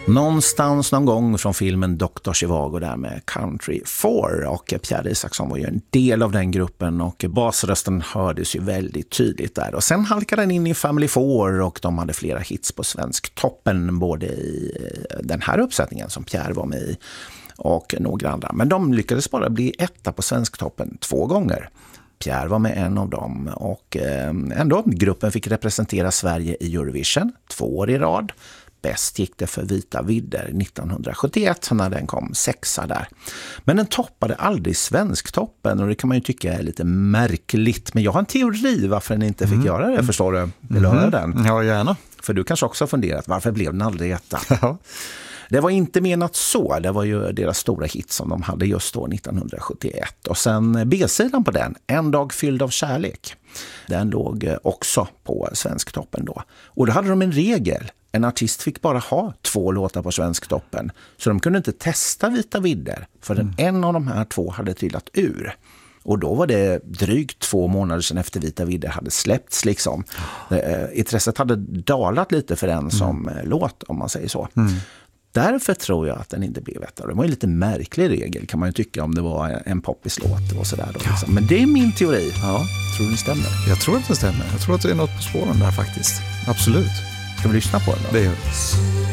Någonstans någon gång från filmen Dr. Zhivago där med Country 4, och Pierre Isaksson var ju en del av den gruppen och basrösten hördes ju väldigt tydligt där. Och sen halkade den in i Family 4 och de hade flera hits på svensk toppen, både i den här uppsättningen som Pierre var med i och några andra. Men de lyckades bara bli etta på svensk toppen 2 gånger. Pierre var med en av dem, och ändå gruppen fick representera Sverige i Eurovision 2 år i rad. Bäst gick det för Vita vidder 1971 när den kom 6:a där. Men den toppade aldrig Svensktoppen, och det kan man ju tycka är lite märkligt. Men jag har en teori varför den inte fick göra det, förstår du? Vill du höra den? Ja, gärna. För du kanske också har funderat, varför blev den aldrig etta? Ja. Det var inte menat så, det var ju deras stora hit som de hade just då 1971. Och sen B-sidan på den, En dag fylld av kärlek. Den låg också på Svensktoppen då. Och då hade de en regel. En artist fick bara ha 2 låtar på Svensktoppen. Så de kunde inte testa Vita vidder förrän en av de här 2 hade trillat ur. Och då var det drygt 2 månader sedan efter Vita vidder hade släppts liksom. Intresset hade dalat lite för den som låt, om man säger så. Därför tror jag att den inte blev etta. Det var en lite märklig regel, kan man ju tycka, om det var en poppislåt och sådär då, liksom. Men det är min teori. Ja, tror du det stämmer? Jag tror att det stämmer. Jag tror att det är något på spåren där faktiskt. Absolut. Ska vi lyssna på den då? Det gör vi.